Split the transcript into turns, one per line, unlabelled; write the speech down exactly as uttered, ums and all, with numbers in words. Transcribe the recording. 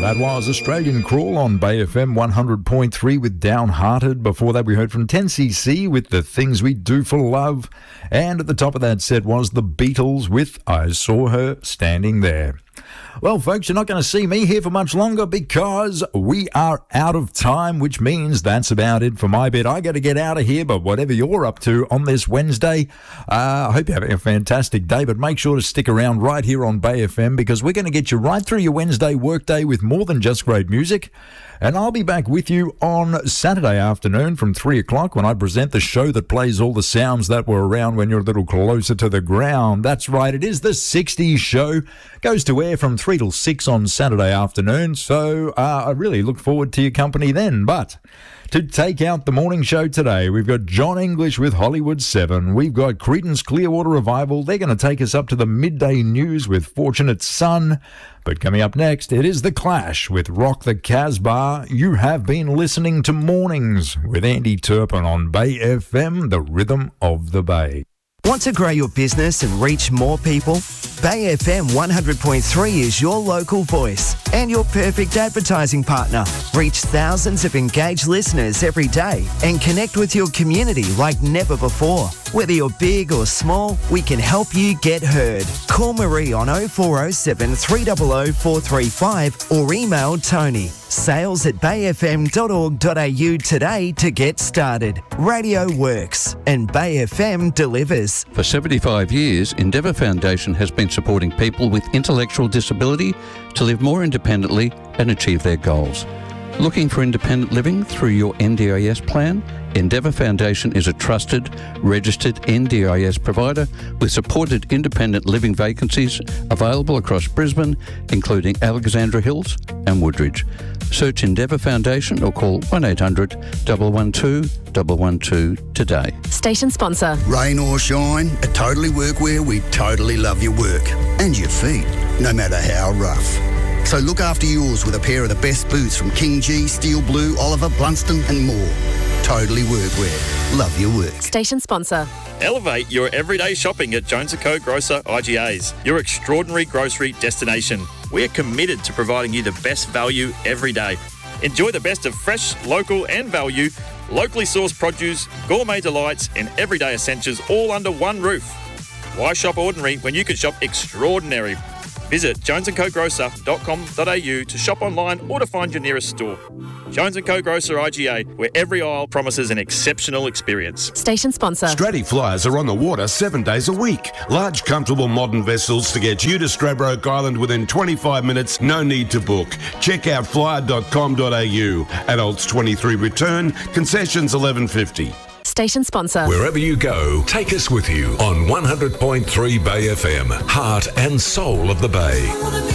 That was Australian Crawl on Bay F M one hundred point three with Downhearted. Before that, we heard from ten C C with The Things We Do for Love. And at the top of that set was The Beatles with I Saw Her Standing There. Well, folks, you're not going to see me here for much longer because we are out of time, which means that's about it for my bit. I got to get out of here, but whatever you're up to on this Wednesday, uh, I hope you're having a fantastic day, but make sure to stick around right here on Bay F M because we're going to get you right through your Wednesday workday with more than just great music. And I'll be back with you on Saturday afternoon from three o'clock when I present the show that plays all the sounds that were around when you're a little closer to the ground. That's right, it is the sixties show. Goes to air from three till six on Saturday afternoon, so uh, I really look forward to your company then. But to take out the morning show today, we've got John English with Hollywood seven. We've got Creedence Clearwater Revival. They're going to take us up to the midday news with Fortunate Son. But coming up next, it is The Clash with Rock the Casbah. You have been listening to Mornings with Andy Turpin on Bay F M, the rhythm of the Bay.
Want to grow your business and reach more people? Bay F M one hundred point three is your local voice and your perfect advertising partner. Reach thousands of engaged listeners every day and connect with your community like never before. Whether you're big or small, we can help you get heard. Call Marie on oh four oh seven, three hundred, four three five or email Tony. Sales at bay f m dot org dot a u today to get started. Radio works and Bay F M delivers.
For seventy-five years, Endeavour Foundation has been supporting people with intellectual disability to live more independently and achieve their goals. Looking for independent living through your N D I S plan? Endeavour Foundation is a trusted, registered N D I S provider with supported independent living vacancies available across Brisbane, including Alexandra Hills and Woodridge. Search Endeavour Foundation or call one eight hundred, one one two, one one two today.
Station sponsor.
Rain or shine, at Totally Workwear, we totally love your work and your feet, no matter how rough. So look after yours with a pair of the best boots from King G, Steel Blue, Oliver, Blunston and more. Totally Workwear. Love your work.
Station sponsor.
Elevate your everyday shopping at Jones and Co Grocer I G As, your extraordinary grocery destination. We are committed to providing you the best value every day. Enjoy the best of fresh, local and value, locally sourced produce, gourmet delights and everyday essentials all under one roof. Why shop ordinary when you can shop extraordinary? Visit jones and co grocer dot com dot a u to shop online or to find your nearest store. Jones and Co Grocer I G A, where every aisle promises an exceptional experience.
Station sponsor.
Stratty Flyers are on the water seven days a week. Large, comfortable, modern vessels to get you to Stradbroke Island within twenty-five minutes. No need to book. Check out flyer dot com dot a u. Adults twenty-three return. Concessions eleven fifty.
Station sponsor.
Wherever you go, take us with you on one hundred point three Bay F M, heart and soul of the Bay.